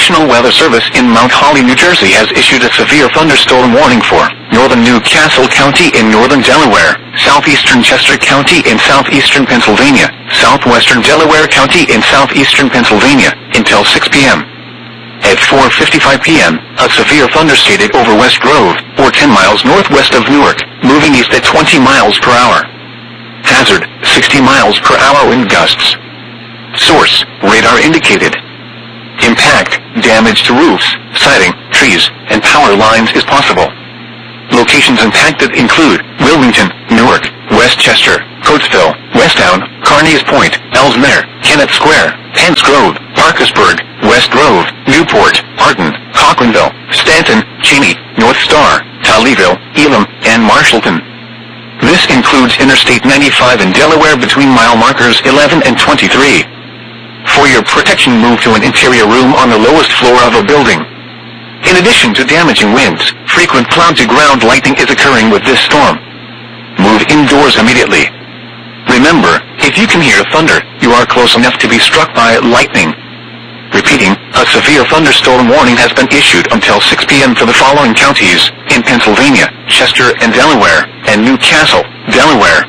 National Weather Service in Mount Holly, New Jersey has issued a severe thunderstorm warning for northern Newcastle County in northern Delaware, southeastern Chester County in southeastern Pennsylvania, southwestern Delaware County in southeastern Pennsylvania, until 6 p.m. At 4:55 p.m., a severe thunder stated over West Grove, or 10 miles northwest of Newark, moving east at 20 miles per hour. Hazard, 60 miles per hour wind gusts. Source, radar indicated. Impact, damage to roofs, siding, trees, and power lines is possible. Locations impacted include Wilmington, Newark, Westchester, Coatesville, Westtown, Carneys Point, Ellesmere, Kennett Square, Penns Grove, Parkersburg, West Grove, Newport, Arden, Cochranville, Stanton, Cheney, North Star, Tolleyville, Elam, and Marshallton. This includes Interstate 95 in Delaware between mile markers 11 and 23. For your protection, move to an interior room on the lowest floor of a building. In addition to damaging winds, frequent cloud-to-ground lightning is occurring with this storm. Move indoors immediately. Remember, if you can hear thunder, you are close enough to be struck by lightning. Repeating, a severe thunderstorm warning has been issued until 6 p.m. for the following counties in Pennsylvania, Chester and Delaware, and Newcastle, Delaware.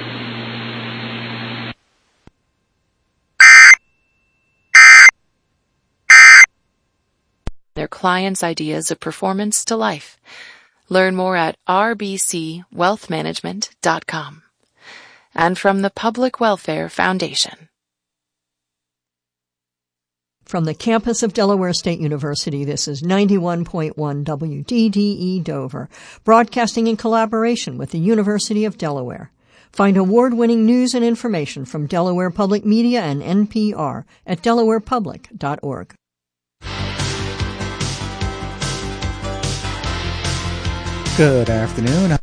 Their clients' ideas of performance to life. Learn more at rbcwealthmanagement.com. And from the Public Welfare Foundation. From the campus of Delaware State University, this is 91.1 WDDE Dover, broadcasting in collaboration with the University of Delaware. Find award-winning news and information from Delaware Public Media and NPR at delawarepublic.org. Good afternoon.